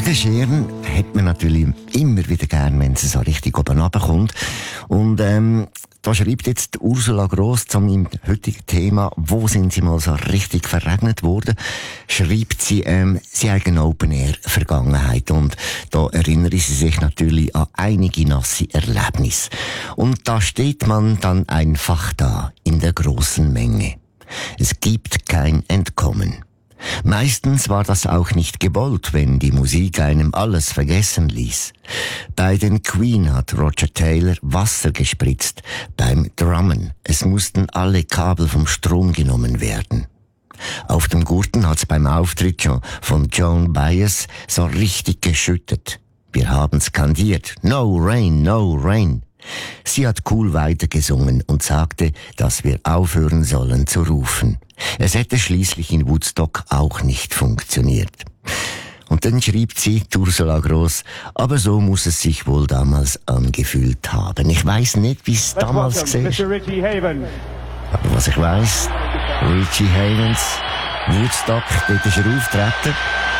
den Schirm hat man natürlich immer wieder gern, wenn es so richtig oben runterkommt. Und da schreibt jetzt Ursula Gross zu meinem heutigen Thema, wo sind sie mal so richtig verregnet worden, schreibt sie, sie hat eine Open-Air-Vergangenheit und da erinnere sie sich natürlich an einige nasse Erlebnisse. Und da steht man dann einfach da in der großen Menge. Es gibt kein Entkommen. Meistens war das auch nicht gewollt, wenn die Musik einem alles vergessen ließ. Bei den Queen hat Roger Taylor Wasser gespritzt, beim Drummen. Es mussten alle Kabel vom Strom genommen werden. Auf dem Gurten hat's beim Auftritt von Joan Baez so richtig geschüttet. Wir haben skandiert, No Rain, No Rain. Sie hat cool weitergesungen und sagte, dass wir aufhören sollen zu rufen. Es hätte schließlich in Woodstock auch nicht funktioniert. Und dann schrieb sie, Ursula Gross, aber so muss es sich wohl damals angefühlt haben. Ich weiss nicht, wie es damals gesehen ist. Aber was ich weiss, Richie Havens, Woodstock, dort ist er auftreten.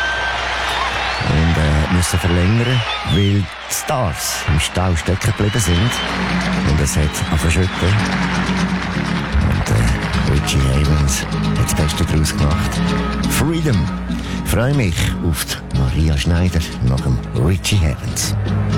Und müssen verlängern, weil die Stars im Stau stecken geblieben sind. Und es hat verschüttet. Und Richie Havens hat das Beste daraus gemacht. Freedom. Ich freue mich auf die Maria Schneider nach dem Richie Havens.